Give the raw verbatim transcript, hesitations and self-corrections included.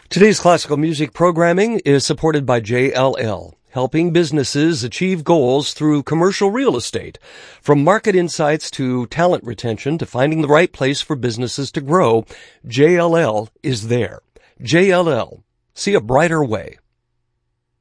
Today's classical music programming is supported by J L L, helping businesses achieve goals through commercial real estate. From market insights to talent retention to finding the right place for businesses to grow, J L L is there. J L L. See a brighter way.